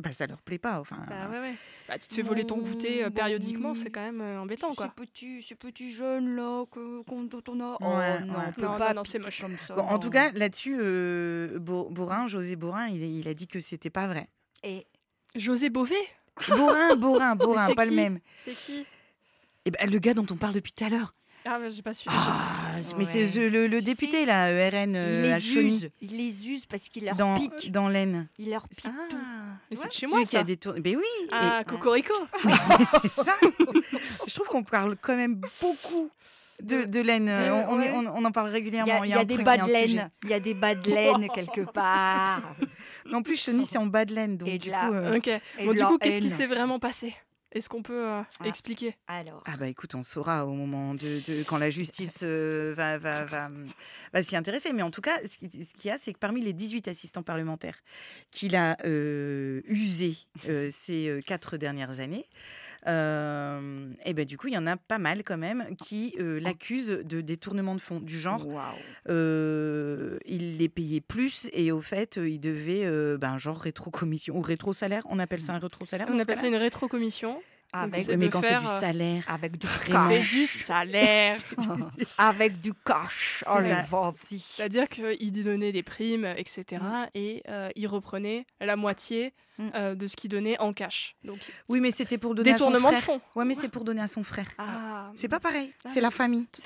ça leur plaît pas. Enfin, Bah ouais. Bah, tu te fais voler ton goûter périodiquement, oui. c'est quand même embêtant, quoi. Ces petits jeunes là dont on a. Ouais, Oh non, ouais. on peut Non, pas non, c'est piquer moche. comme ça. bon, en tout non. cas, là-dessus, José Borin, il a dit que c'était pas vrai. Et José Bové? Borin, Mais c'est pas le qui même. C'est qui? Et ben, le gars dont on parle depuis tout à l'heure. Ah, mais j'ai pas su. Mais c'est Ouais. le Tu député, sais, là, RN, à Chauny, il les use parce qu'il leur dans, pique. dans l'Aisne. Il leur pique tout. Ah, mais Tu c'est vois, de chez Celui moi, qui a ça. détourné. Ben oui. Ah, Cocorico. Mais c'est ça. Je trouve qu'on parle quand même beaucoup de laine. Ouais. On en parle Il régulièrement. y a des bas de sujet. laine. Il y a des bas de laine quelque part. Mais en plus, Chauny, c'est en bas de laine. Donc, Et du de la- coup, Ok. Et Bon, de du la coup, qu'est-ce qui haine. s'est vraiment passé? Est-ce qu'on peut expliquer? Alors, ah bah écoute, on saura au moment quand la justice va s'y intéresser. Mais en tout cas, ce qu'il y a, c'est que parmi les 18 assistants parlementaires qu'il a usés ces 4 dernières années, et ben du coup, il y en a pas mal quand même qui l'accusent de détournement de fonds du genre. waouh. Il les payait plus et au fait, il devait genre rétro-commission ou rétro-salaire. On appelle ça un rétro-salaire On dans ce appelle ça cas-là une rétrocommission. Avec, c'est Oui, mais de quand c'est faire, du salaire. avec du Vraiment. C'est cash. du salaire. Avec du cash. C'est Allez, ça. vas-y. C'est-à-dire qu'il donnait des primes, etc. Et il reprenait la moitié de ce qu'il donnait en cash. Donc, Oui, mais c'était pour donner à son détournement de frère. fonds. Ouais, mais c'est pour donner à son frère. Ah, C'est pas pareil. Ah, C'est la famille.